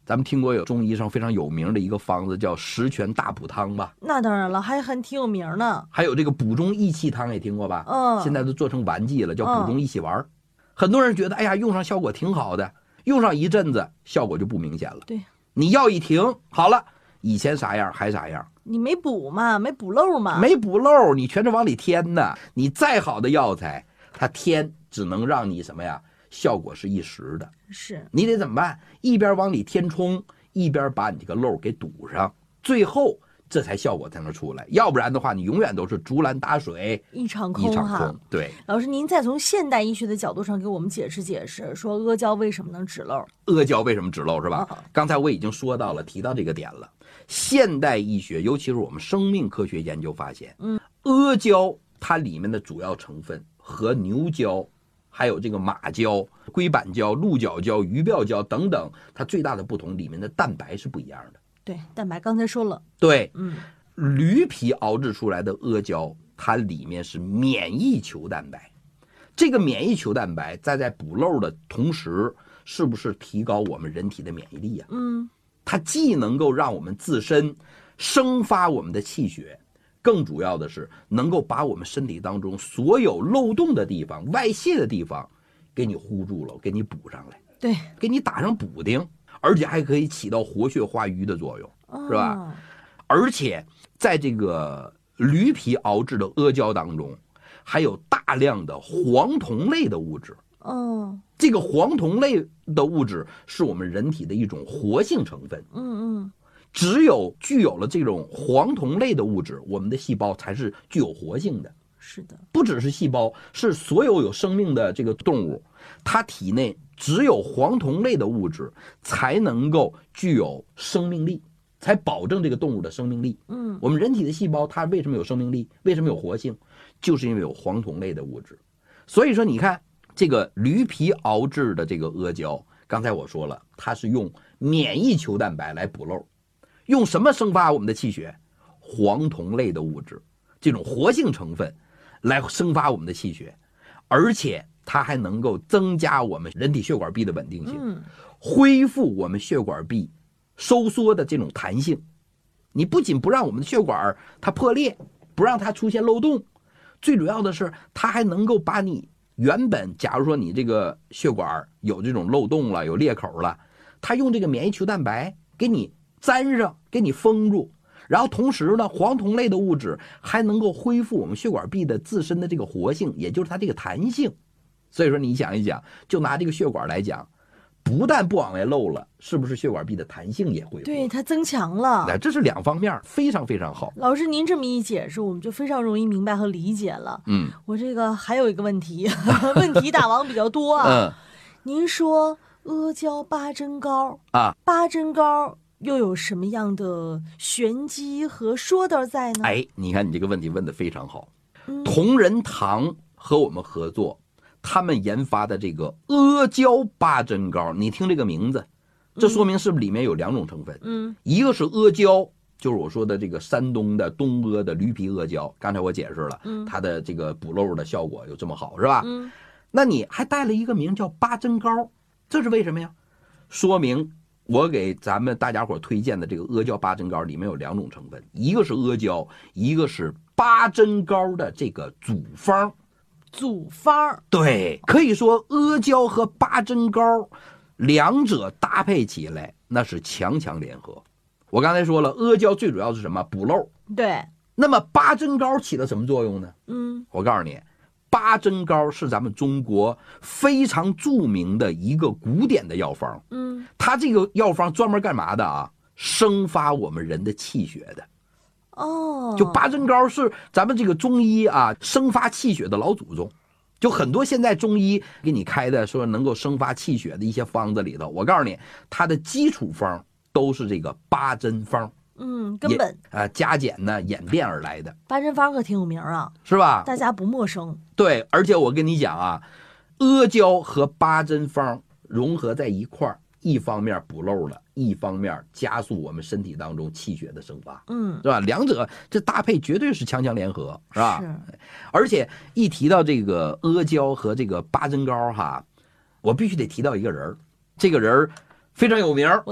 咱们听过有中医上非常有名的一个方子叫十全大补汤吧？ 那当然了，还挺有名呢。 还有这个补中益气汤也听过吧？现在都做成丸剂了，叫补中益气丸。很多人觉得，哎呀，用上效果挺好的，用上一阵子效果就不明显了。 对， 你药一停，好了，以前啥样还啥样。 你没补嘛，没补漏嘛， 没补漏，你全是往里添的。你再好的药材，它添只能让你什么呀？效果是一时的。 是你得怎么办？一边往里填充，一边把你这个漏给堵上，最后这才效果才能出来。要不然的话，你永远都是竹篮打水一场空哈。 对， 老师，您再从现代医学的角度上给我们解释解释，说阿胶为什么能止漏？ 阿胶为什么止漏是吧？刚才我已经说到了，提到这个点了。现代医学，尤其是我们生命科学研究发现，阿胶它里面的主要成分和牛胶，还有这个马胶、硅板胶、鹿角胶、鱼鳔胶等等，它最大的不同，里面的蛋白是不一样的。 对，蛋白刚才说了。 对，驴皮熬制出来的阿胶，它里面是免疫球蛋白。这个免疫球蛋白在补漏的同时，是不是提高我们人体的免疫力呀？它既能够让我们自身生发我们的气血，更主要的是能够把我们身体当中所有漏洞的地方、外泄的地方给你糊住了，给你补上来， 对， 给你打上补丁，而且还可以起到活血化瘀的作用，是吧？而且在这个驴皮熬制的阿胶当中，还有大量的黄酮类的物质。这个黄酮类的物质是我们人体的一种活性成分。只有具有了这种黄酮类的物质，我们的细胞才是具有活性的。 是的， 不只是细胞，是所有有生命的这个动物，它体内只有黄酮类的物质才能够具有生命力，才保证这个动物的生命力。我们人体的细胞它为什么有生命力？为什么有活性？就是因为有黄酮类的物质。所以说你看这个驴皮熬制的这个阿胶，刚才我说了，它是用免疫球蛋白来补漏。用什么生发我们的气血？黄酮类的物质，这种活性成分来生发我们的气血，而且它还能够增加我们人体血管壁的稳定性，恢复我们血管壁收缩的这种弹性。你不仅不让我们的血管它破裂，不让它出现漏洞，最主要的是它还能够把你原本假如说你这个血管有这种漏洞了，有裂口了，它用这个免疫球蛋白给你粘上，给你封住，然后同时呢，黄酮类的物质还能够恢复我们血管壁的自身的这个活性，也就是它这个弹性。所以说你想一想，就拿这个血管来讲，不但不往外漏了，是不是血管壁的弹性也恢复？ 对，它增强了。 这是两方面，非常非常好。 老师您这么一解释，我们就非常容易明白和理解了。我这个还有一个问题，问题大王比较多啊。您说阿胶八珍膏啊，八珍膏又有什么样的玄机和说道在呢？ 你看你这个问题问得非常好。同仁堂和我们合作，他们研发的这个阿胶八珍膏，你听这个名字，这说明是不是里面有两种成分？一个是阿胶，就是我说的这个山东的东阿的驴皮阿胶，刚才我解释了，它的这个补漏的效果有这么好，是吧？那你还带了一个名叫八珍膏，这是为什么呀？说明我给咱们大家伙推荐的这个阿胶八珍膏里面有两种成分，一个是阿胶，一个是八珍膏的这个组方。 组方， 对，可以说阿胶和八珍膏两者搭配起来那是强强联合。我刚才说了，阿胶最主要是什么？补漏。 对。 那么八珍膏起了什么作用呢？我告诉你，八珍膏是咱们中国非常著名的一个古典的药方。它这个药方专门干嘛的啊？生发我们人的气血的。就八珍膏是咱们这个中医啊生发气血的老祖宗。就很多现在中医给你开的说能够生发气血的一些方子里头，我告诉你，它的基础方都是这个八珍方。 根本加减呢演变而来的。 八珍方可挺有名啊， 是吧？ 大家不陌生。 对，而且我跟你讲啊，阿胶和八珍方融合在一块儿，一方面补漏了，一方面加速我们身体当中气血的生发，是吧？两者这搭配绝对是强强联合，是吧？ 是。 而且一提到这个阿胶和这个八珍膏哈，我必须得提到一个人，这个人非常有名。